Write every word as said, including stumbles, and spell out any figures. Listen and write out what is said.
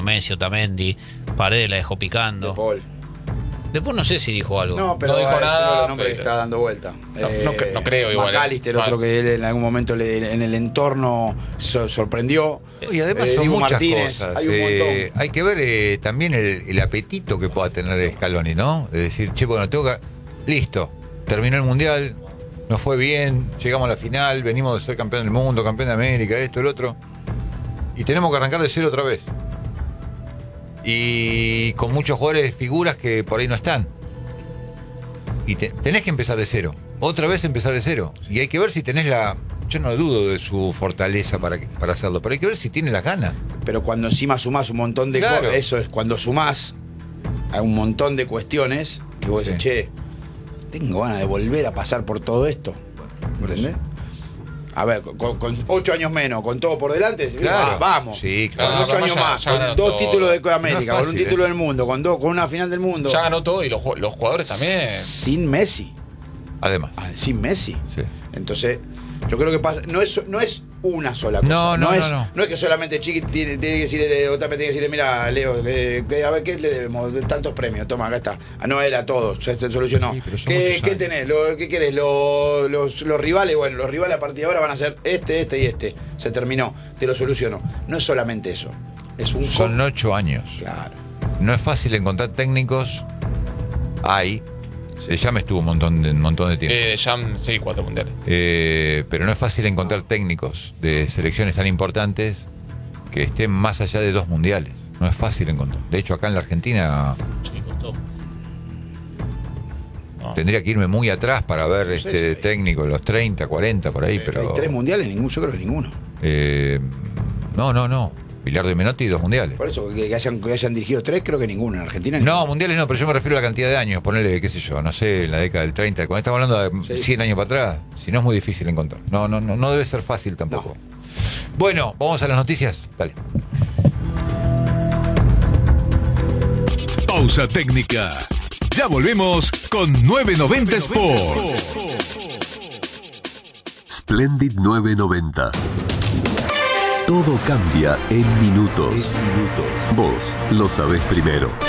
Messi, Otamendi, Paredes la dejó picando. De Paul. Después no sé si dijo algo. No, pero No dijo es uno de nada, los nombres pero- que está dando vuelta. No, no cre- no creo igual, eh. McAllister, otro Mal. que él en algún momento le- en el entorno so- sorprendió. Y además Eh, son Dibu muchas Martínez, cosas. hay un Eh, montón. hay que ver eh, también el, el apetito que pueda tener Scaloni, ¿no? Es decir, che, bueno, tengo que... Listo, terminó el Mundial, nos fue bien, llegamos a la final, venimos de ser campeón del mundo, campeón de América, esto, el otro. Y tenemos que arrancar de cero otra vez. Y con muchos jugadores, figuras que por ahí no están. Y te- tenés que empezar de cero. Otra vez empezar de cero. Y hay que ver si tenés la... Yo no dudo de su fortaleza para, que- para hacerlo, pero hay que ver si tiene las ganas. Pero cuando encima sumás un montón de Claro. cosas, eso es cuando sumás a un montón de cuestiones que vos decís, Sí. che, tengo ganas de volver a pasar por todo esto. ¿Entendés? A ver, con, con ocho años menos, con todo por delante, Claro. ah, vamos. Sí, Con claro. Ah, ocho además años ya- más, ya con ganaron dos todo. títulos de Copa No América, es con un fácil, título eh. del mundo, con, dos, con una final del mundo. Ya ganó todo y los, ju- los jugadores también. Sin Messi. Además. Ah, sin Messi. Sí. Entonces, yo creo que pasa. No es, no es una sola cosa. No, no, es, no, no. no es que solamente Chiqui tiene, tiene que decirle, o Tapia tiene que decirle, mira, Leo, que, que, a ver, ¿qué le debemos? De tantos premios, toma, acá está. A no era todo, ya se solucionó. Sí, pero son ¿Qué, muchos ¿qué años. tenés? Lo, ¿Qué querés? Lo- los, los rivales, bueno, los rivales a partir de ahora van a ser este, este y este. Se terminó, te lo solucionó. No es solamente eso. Es un Son co- ocho años. Claro. No es fácil encontrar técnicos. Hay. De ya me estuvo un montón de, un montón de tiempo. Eh, ya, sí, cuatro mundiales. Eh, pero no es fácil encontrar técnicos de selecciones tan importantes que estén más allá de dos mundiales. No es fácil encontrar. De hecho, acá en la Argentina Sí, costó. No. tendría que irme muy atrás para ver No sé este si- técnico, los treinta, cuarenta, por ahí. Hay Pero tres mundiales, ninguno, yo creo que ninguno. eh, no, no, no. Bilardo y Menotti, dos mundiales. Por eso, que, que hayan, que hayan dirigido tres, creo que ninguno. En Argentina No, ninguno. mundiales no, pero yo me refiero a la cantidad de años. Ponerle, qué sé yo, no sé, en la década del treinta. Cuando estamos hablando de Sí. cien años para atrás, si no es muy difícil encontrar. No, no, no, no debe ser fácil tampoco. Bueno, vamos a las noticias. Dale. Pausa técnica. Ya volvemos con novecientos noventa Sport. Splendid novecientos noventa. Todo cambia en minutos. Vos lo sabés primero.